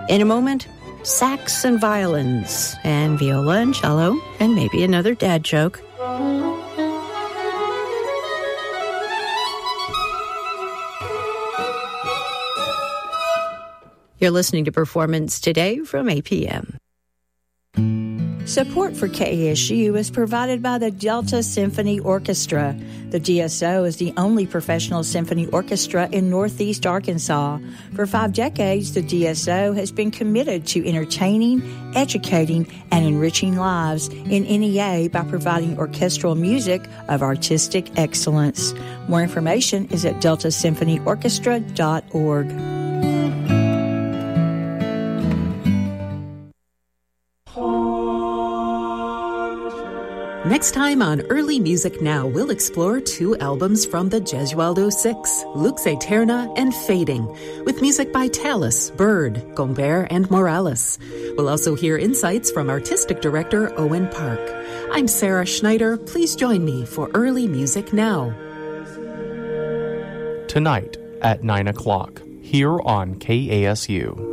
In a moment, sax and violins, and viola and cello, and maybe another dad joke. You're listening to Performance Today from APM. Support for KASU is provided by the Delta Symphony Orchestra. The DSO is the only professional symphony orchestra in Northeast Arkansas. For 5 decades, the DSO has been committed to entertaining, educating, and enriching lives in NEA by providing orchestral music of artistic excellence. More information is at deltasymphonyorchestra.org. Next time on Early Music Now, we'll explore 2 albums from the Gesualdo Six, Lux Aeterna and Fading, with music by Tallis, Bird, Gombert, and Morales. We'll also hear insights from artistic director Owen Park. I'm Sarah Schneider. Please join me for Early Music Now. Tonight at 9 o'clock, here on KASU.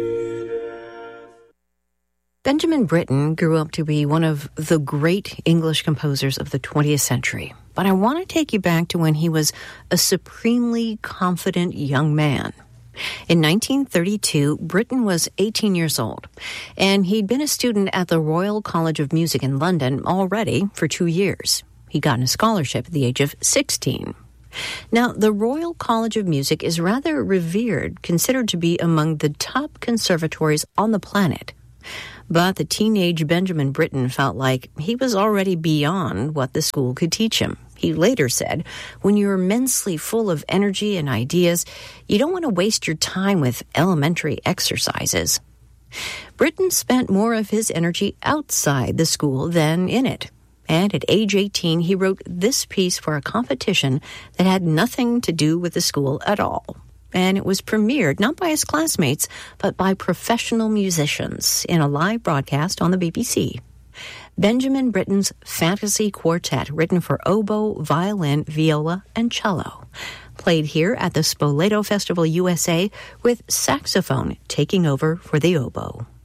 Benjamin Britten grew up to be one of the great English composers of the 20th century. But I want to take you back to when he was a supremely confident young man. In 1932, Britten was 18 years old, and he'd been a student at the Royal College of Music in London already for 2 years. He got a scholarship at the age of 16. Now, the Royal College of Music is rather revered, considered to be among the top conservatories on the planet. But the teenage Benjamin Britten felt like he was already beyond what the school could teach him. He later said, when you're immensely full of energy and ideas, you don't want to waste your time with elementary exercises. Britten spent more of his energy outside the school than in it. And at age 18, he wrote this piece for a competition that had nothing to do with the school at all. And it was premiered not by his classmates, but by professional musicians in a live broadcast on the BBC. Benjamin Britten's Fantasy Quartet, written for oboe, violin, viola, and cello, played here at the Spoleto Festival USA with saxophone taking over for the oboe.